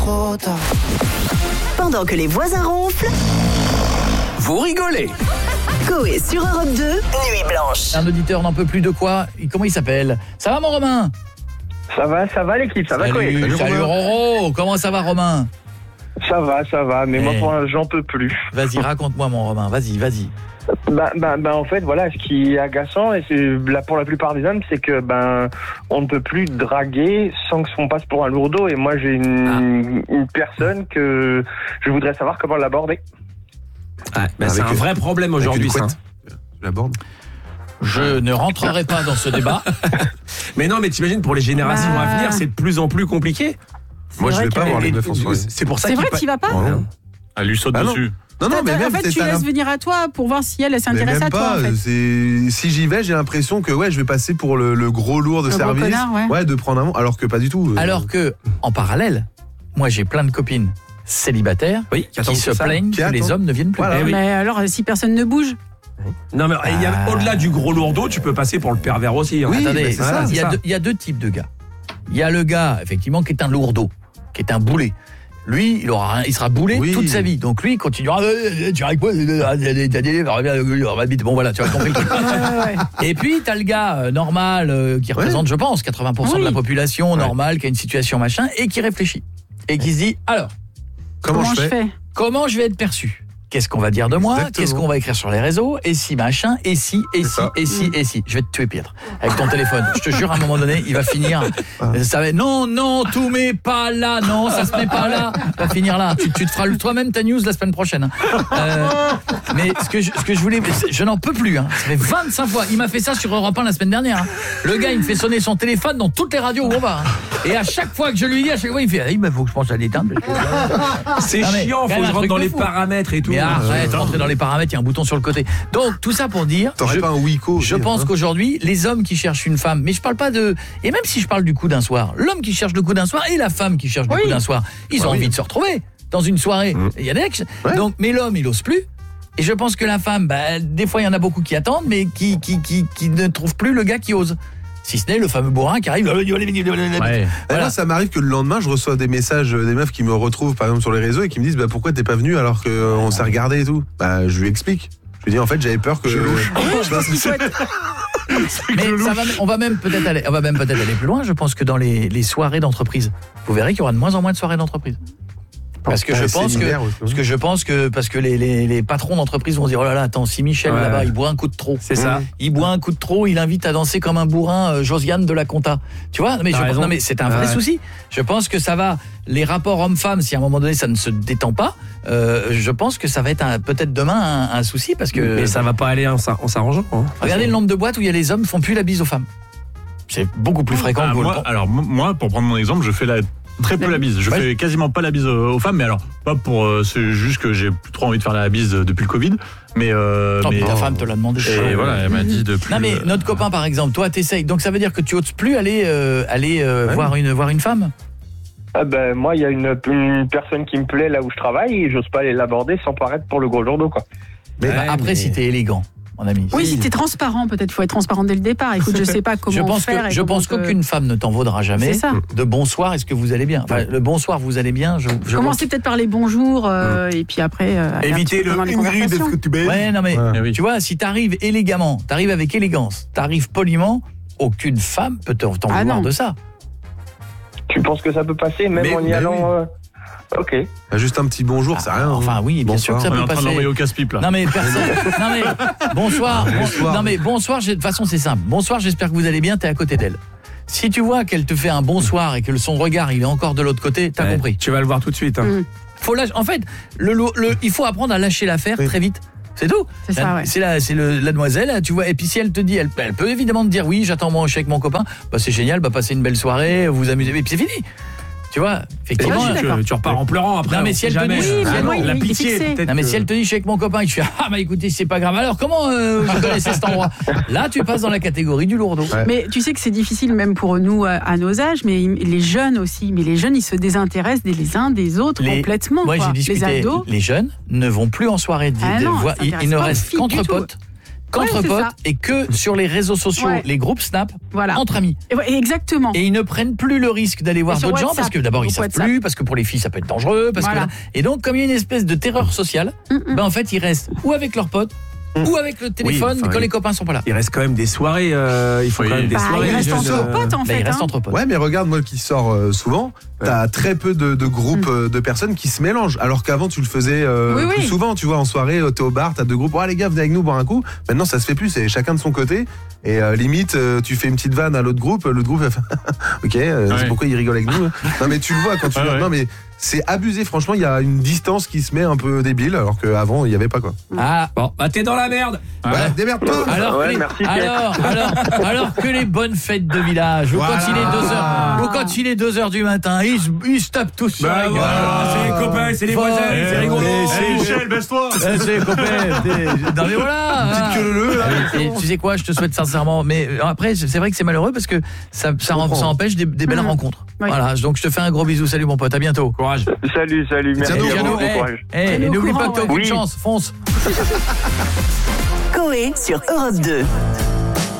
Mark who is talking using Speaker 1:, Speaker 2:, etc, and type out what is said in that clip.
Speaker 1: Pendant que les voisins ronflent,
Speaker 2: vous rigolez.
Speaker 1: Coé sur Europe 2, Nuit Blanche.
Speaker 3: Un auditeur n'en peut plus de quoi. Comment il s'appelle? Ça va mon Romain?
Speaker 4: Ça va l'équipe, ça va quoi?
Speaker 3: Salut Roro, comment ça va Romain?
Speaker 4: Ça va, mais moi j'en peux plus.
Speaker 3: Vas-y, raconte-moi mon Romain, vas-y.
Speaker 4: En fait, voilà, ce qui est agaçant, et c'est là pour la plupart des hommes, c'est que on ne peut plus draguer sans qu'on passe pour un lourdeau. Et moi, j'ai une personne que je voudrais savoir comment l'aborder.
Speaker 2: C'est un vrai problème aujourd'hui, ça.
Speaker 5: Tu l'abordes?
Speaker 3: Je ne rentrerai pas dans ce débat.
Speaker 2: Mais non, mais t'imagines, pour les générations à venir, c'est de plus en plus compliqué.
Speaker 5: Moi, je vais pas voir les meufs en soirée.
Speaker 2: C'est pour ça.
Speaker 6: C'est vrai, tu vas pas?
Speaker 7: Elle lui saute dessus.
Speaker 5: Non, mais même
Speaker 6: en fait, tu laisses venir à toi pour voir si elle s'intéresse à toi. En fait.
Speaker 5: Si j'y vais, j'ai l'impression que je vais passer pour le gros lourd de service.
Speaker 6: Connard,
Speaker 5: de prendre un mot, alors que pas du tout.
Speaker 3: Alors que, en parallèle, moi j'ai plein de copines célibataires qui se plaignent que les hommes ne viennent plus.
Speaker 6: Voilà. Mais alors, si personne ne bouge?
Speaker 2: Non, mais au-delà du gros lourdeau, tu peux passer pour le pervers aussi.
Speaker 5: Oui,
Speaker 3: attendez, il y a deux types de gars. Il y a le gars, effectivement, qui est un lourdeau, qui est un boulet. Lui, il sera boulé toute sa vie. Donc lui, il continuera. Tu arrives quoi? Bon voilà, tu as compris le truc. Et puis t'as le gars normal qui représente, je pense, 80% de la population normale, qui a une situation machin et qui réfléchit et qui se dit alors
Speaker 6: comment je fais?
Speaker 3: Comment je vais être perçu? Qu'est-ce qu'on va dire de moi?
Speaker 5: Exactement.
Speaker 3: Qu'est-ce qu'on va écrire sur les réseaux? Et si machin? Et si? Je vais te tuer, Pietre. Avec ton téléphone. Je te jure, à un moment donné, il va finir. Ça va. Non, tout met pas là. Non, ça se met pas là. Ça va finir là. Tu te feras toi-même ta news la semaine prochaine. Mais ce que je voulais, je n'en peux plus. Ça fait 25 fois. Il m'a fait ça sur Europe 1 la semaine dernière. Le gars, il me fait sonner son téléphone dans toutes les radios où on va. Et à chaque fois que je lui dis, il fait, faut que je pense à l'éteindre.
Speaker 2: C'est chiant. Faut que je rentre dans les paramètres et tout.
Speaker 3: Arrête, rentrer dans les paramètres, il y a un bouton sur le côté. Donc tout ça pour dire,
Speaker 5: t'aurais pas un Wiko?
Speaker 3: Je pense qu'aujourd'hui, les hommes qui cherchent une femme, mais je parle pas de, et même si je parle du coup d'un soir, l'homme qui cherche le coup d'un soir et la femme qui cherche le coup d'un soir, ils ont envie de se retrouver dans une soirée. Il y a des ex. Donc mais l'homme, il ose plus. Et je pense que la femme, des fois il y en a beaucoup qui attendent, mais qui ne trouvent plus le gars qui ose. Si ce n'est le fameux bourrin qui arrive.
Speaker 5: Là, ça m'arrive que le lendemain, je reçois des messages des meufs qui me retrouvent par exemple sur les réseaux et qui me disent pourquoi t'es pas venu alors qu'on s'est regardé et tout. Je lui explique. Je lui dis en fait j'avais peur que
Speaker 3: mais on va même peut-être aller plus loin. Je pense que dans les soirées d'entreprise, vous verrez qu'il y aura de moins en moins de soirées d'entreprise. Parce que je pense que les patrons d'entreprise vont dire oh là là, attends, si Michel là-bas il boit un coup de trop.
Speaker 2: C'est ça.
Speaker 3: Il boit un coup de trop, il invite à danser comme un bourrin Josiane de la Compta. Tu vois? Mais c'est un vrai souci. Je pense que ça va, les rapports hommes-femmes, si à un moment donné ça ne se détend pas, je pense que ça va être peut-être demain un souci parce que
Speaker 2: mais ça va pas aller en s'arrangeant.
Speaker 3: Regardez le nombre de boîtes où il y a les hommes font plus la bise aux femmes. C'est beaucoup plus fréquent que
Speaker 7: moi, pour prendre mon exemple, je fais très peu la bise. Je fais quasiment pas la bise aux femmes, mais alors pas pour c'est juste que j'ai plus trop envie de faire la bise depuis le Covid, mais
Speaker 3: ta femme te l'a demandé.
Speaker 7: Et voilà, elle m'a dit depuis.
Speaker 3: Non mais notre copain par exemple, toi t'essayes. Donc ça veut dire que tu oses plus aller voir une femme?
Speaker 4: Moi il y a une personne qui me plaît là où je travaille et j'ose pas aller l'aborder sans paraître pour le gros lourdeau quoi.
Speaker 3: Mais si t'es élégant. Mon ami.
Speaker 6: Oui, si t'es transparent, peut-être faut être transparent dès le départ. Écoute, je sais pas comment faire.
Speaker 3: Je pense qu'aucune femme ne t'en vaudra jamais.
Speaker 6: C'est ça.
Speaker 3: De bonsoir, est-ce que vous allez bien? Le bonsoir, vous allez bien?
Speaker 6: Commencez peut-être par les bonjours et puis après.
Speaker 2: Éviter le Ingrid, est-ce que tu baises?
Speaker 3: Ouais, non mais tu vois, si t'arrives élégamment, t'arrives avec élégance, t'arrives poliment, aucune femme peut t'en vouloir de ça.
Speaker 4: Tu penses que ça peut passer même en y allant? Ok.
Speaker 5: Juste un petit bonjour, c'est rien.
Speaker 3: Enfin oui, bien sûr que ça peut passer.
Speaker 7: On est en train de l'envoyer au casse-pipe là.
Speaker 3: Non mais personne. Non mais bonsoir. Non mais bonsoir. De toute façon c'est simple. Bonsoir, j'espère que vous allez bien. T'es à côté d'elle. Si tu vois qu'elle te fait un bonsoir et que son regard il est encore de l'autre côté, t'as compris.
Speaker 2: Tu vas le voir tout de suite.
Speaker 3: En fait, il faut apprendre à lâcher l'affaire très vite. C'est tout.
Speaker 6: C'est ça, ouais.
Speaker 3: C'est la demoiselle, tu vois. Et puis si elle te dit, elle peut évidemment te dire oui, j'attends moi chez mon copain. C'est génial, passez une belle soirée, vous amusez. Et puis c'est fini. Tu vois, effectivement,
Speaker 2: tu repars en pleurant après.
Speaker 3: Non mais si elle te dit
Speaker 2: la pitié peut-être.
Speaker 3: Non mais si elle te dit je suis avec mon copain et que je fais écoutez, c'est pas grave. Alors comment vous connaissez cet endroit? Là, tu passes dans la catégorie du lourdeau.
Speaker 6: Mais tu sais que c'est difficile même pour nous à nos âges, mais les jeunes aussi, mais les jeunes ils se désintéressent les uns des autres complètement.
Speaker 3: Moi, j'ai discuté, les jeunes ne vont plus en soirée, ils ne restent qu'entre potes. qu'entre
Speaker 6: c'est
Speaker 3: potes
Speaker 6: ça.
Speaker 3: et que sur les réseaux sociaux, les groupes Snap, entre amis.
Speaker 6: Exactement.
Speaker 3: Et ils ne prennent plus le risque d'aller voir d'autres gens parce que d'abord ils savent plus, parce que pour les filles ça peut être dangereux, parce que et donc comme il y a une espèce de terreur sociale, en fait ils restent ou avec leurs potes ou avec le téléphone quand les copains sont pas là.
Speaker 2: Il reste quand même des soirées, il faut quand même des soirées.
Speaker 6: Il reste entre potes en fait.
Speaker 3: Il reste entre potes.
Speaker 5: Ouais, mais regarde, moi qui sors souvent, t'as très peu de groupes de personnes qui se mélangent. Alors qu'avant, tu le faisais plus souvent, tu vois, en soirée, t'es au bar, t'as deux groupes. Oh les gars, venez avec nous boire un coup. Maintenant, ça se fait plus, c'est chacun de son côté. Et limite, tu fais une petite vanne à l'autre groupe va faire ok, c'est pourquoi il rigole avec nous. Non, mais tu le vois quand tu Non, mais c'est abusé, franchement, il y a une distance qui se met un peu débile, alors qu'avant, il n'y avait pas quoi.
Speaker 3: Ah,
Speaker 2: bon, bah t'es dans la merde.
Speaker 5: Ouais, démerde-toi.
Speaker 3: Alors que les bonnes fêtes de village, ou quand il est 2h du matin, ils se tapent tous sur la gueule.
Speaker 2: C'est les copains, c'est les voisins, c'est rigolo.
Speaker 7: Michel, baisse-toi.
Speaker 3: C'est les copains. Non mais voilà.
Speaker 5: Petite queue
Speaker 3: et tu sais quoi, je te souhaite sincèrement, mais après c'est vrai que c'est malheureux parce que ça empêche des belles rencontres. Voilà, donc je te fais un gros bisou, salut mon pote, à bientôt. Courage.
Speaker 4: Salut, merci.
Speaker 3: Bon courage. Et n'oublie pas que t'as aucune chance, fonce.
Speaker 1: Coé sur Europe 2.